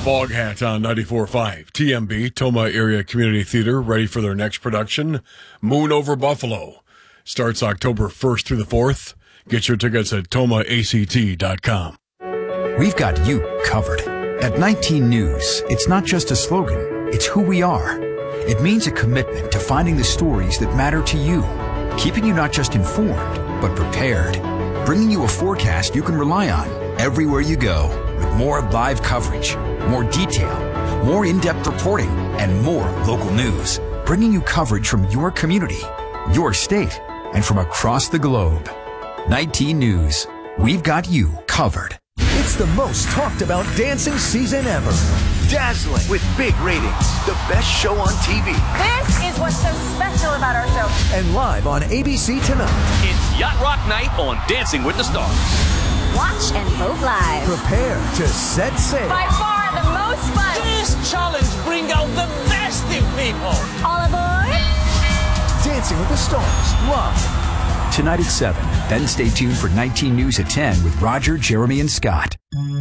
Bog Hat on 94.5. TMB, Toma Area Community Theater, ready for their next production, Moon Over Buffalo. Starts October 1st through the 4th. Get your tickets at tomaact.com. We've got you covered. At 19 News, it's not just a slogan, it's who we are. It means a commitment to finding the stories that matter to you, keeping you not just informed, but prepared, bringing you a forecast you can rely on everywhere you go, with more live coverage, more detail, more in-depth reporting, and more local news, bringing you coverage from your community, your state, and from across the globe. 19 News. We've got you covered. It's the most talked about dancing season ever. Dazzling with big ratings. The best show on TV. This is what's so special about our show. And live on ABC Tonight. It's Yacht Rock Night on Dancing with the Stars. Watch and vote live. Prepare to set sail. By far the most fun. This challenge brings out the best in people. All aboard. Dancing with the Stars live. Tonight at 7. Then stay tuned for 19 News at 10 with Roger, Jeremy, and Scott.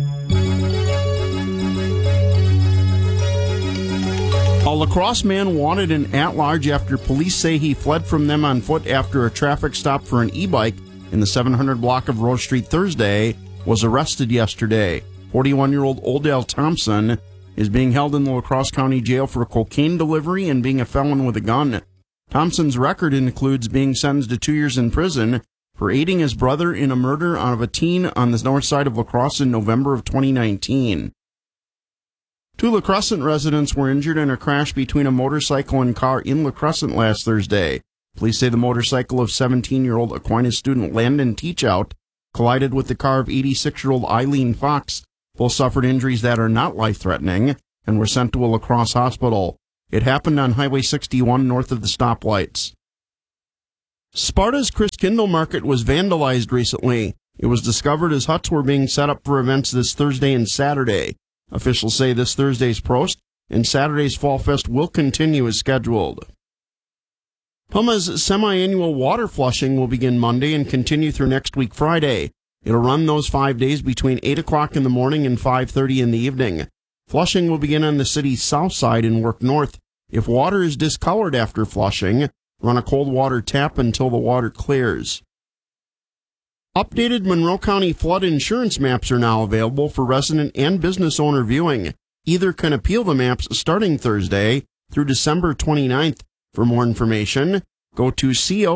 A La Crosse man wanted an at-large after police say he fled from them on foot after a traffic stop for an e-bike in the 700 block of Rose Street Thursday was arrested yesterday. 41-year-old Oldale Thompson is being held in the La Crosse County Jail for cocaine delivery and being a felon with a gun. Thompson's record includes being sentenced to 2 years in prison for aiding his brother in a murder of a teen on the north side of La Crosse in November of 2019. 2 La Crescent residents were injured in a crash between a motorcycle and car in La Crescent last Thursday. Police say the motorcycle of 17-year-old Aquinas student Landon Teachout collided with the car of 86-year-old Eileen Fox. Both suffered injuries that are not life-threatening and were sent to a La Crosse hospital. It happened on Highway 61 north of the stoplights. Sparta's Christkindl Market was vandalized recently. It was discovered as huts were being set up for events this Thursday and Saturday. Officials say this Thursday's Prost and Saturday's Fall Fest will continue as scheduled. Puma's semi-annual water flushing will begin Monday and continue through next week Friday. It'll run those 5 days between 8 o'clock in the morning and 5:30 in the evening. Flushing will begin on the city's south side and work north. If water is discolored after flushing, run a cold water tap until the water clears. Updated Monroe County flood insurance maps are now available for resident and business owner viewing. Either can appeal the maps starting Thursday through December 29th. For more information, go to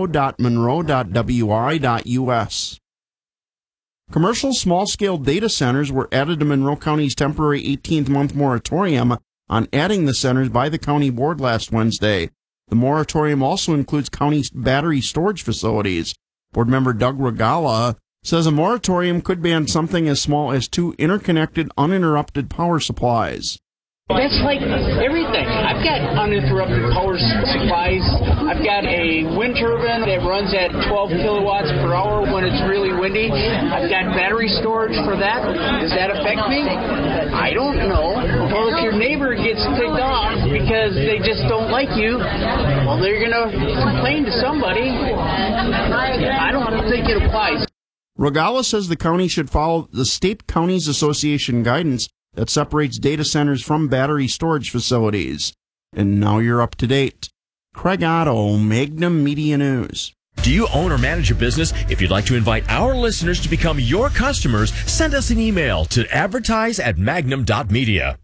co.monroe.wi.us. Commercial small-scale data centers were added to Monroe County's temporary 18th-month moratorium on adding the centers by the county board last Wednesday. The moratorium also includes county battery storage facilities. Board member Doug Regala says a moratorium could ban something as small as 2 interconnected, uninterrupted power supplies. That's like everything. I've got uninterrupted power supplies. I've got a wind turbine that runs at 12 kilowatts per hour when it's really windy. I've got battery storage for that. Does that affect me? I don't know. Well, if your neighbor gets ticked off because they just don't like you, well, they're going to complain to somebody. I don't think it applies. Regala says the county should follow the State Counties Association guidance that separates data centers from battery storage facilities. And now you're up to date. Craig Otto, Magnum Media News. Do you own or manage a business? If you'd like to invite our listeners to become your customers, send us an email to advertise@magnum.media.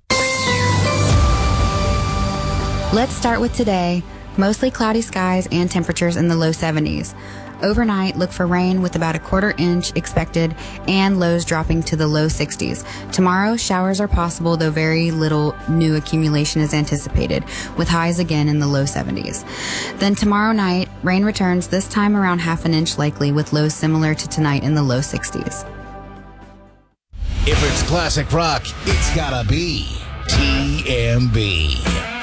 Let's start with today. Mostly cloudy skies and temperatures in the low 70s. Overnight, look for rain with about a 1/4 inch expected and lows dropping to the low 60s. Tomorrow, showers are possible, though very little new accumulation is anticipated, with highs again in the low 70s. Then tomorrow night, rain returns, this time around 1/2 inch likely, with lows similar to tonight in the low 60s. If it's classic rock, it's gotta be TMB.